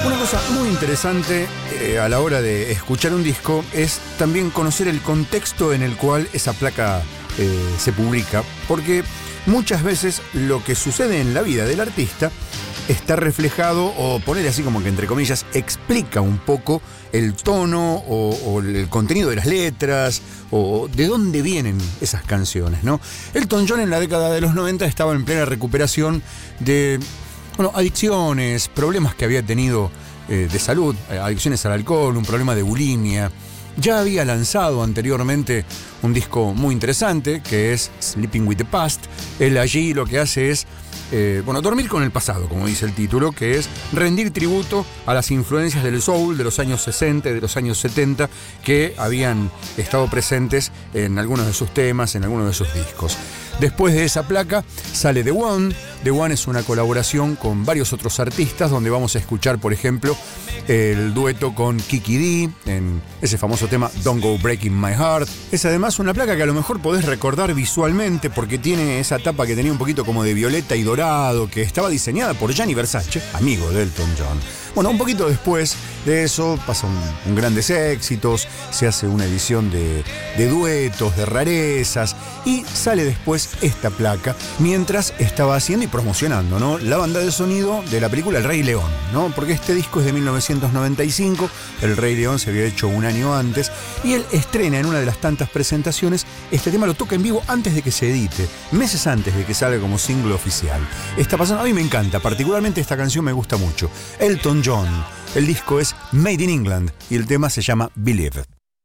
Una cosa muy interesante a la hora de escuchar un disco es también conocer el contexto en el cual esa placa se publica, porque muchas veces lo que sucede en la vida del artista está reflejado, o poner así como que entre comillas, explica un poco el tono o el contenido de las letras o de dónde vienen esas canciones, ¿no? Elton John en la década de los 90 estaba en plena recuperación de adicciones, problemas que había tenido de salud, adicciones al alcohol, un problema de bulimia. Ya había lanzado anteriormente un disco muy interesante que es Sleeping with the Past. Él allí lo que hace es dormir con el pasado, como dice el título, que es rendir tributo a las influencias del soul de los años 60 y de los años 70 que habían estado presentes en algunos de sus temas, en algunos de sus discos. Después de esa placa sale The One. The One es una colaboración con varios otros artistas donde vamos a escuchar, por ejemplo, el dueto con Kiki Dee en ese famoso tema Don't Go Breaking My Heart. Es además una placa que a lo mejor podés recordar visualmente porque tiene esa tapa que tenía un poquito como de violeta y dorado, que estaba diseñada por Gianni Versace, amigo de Elton John. Bueno, un poquito después de eso pasan un grandes éxitos, se hace una edición de duetos, de rarezas, y sale después esta placa, mientras estaba haciendo y promocionando, ¿no?, la banda de sonido de la película El Rey León, ¿no? Porque este disco es de 1995, El Rey León se había hecho un año antes, y él estrena en una de las tantas presentaciones, este tema lo toca en vivo antes de que se edite, meses antes de que salga como single oficial. Está pasando, a mí me encanta, particularmente esta canción me gusta mucho. Elton John, el disco es Made in England y el tema se llama Believe.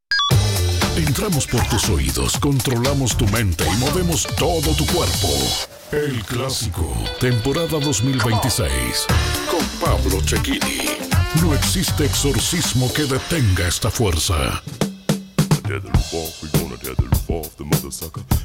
Entramos por tus oídos, controlamos tu mente y movemos todo tu cuerpo. El Clásico, temporada 2026, con Pablo Cecchini. No existe exorcismo que detenga esta fuerza.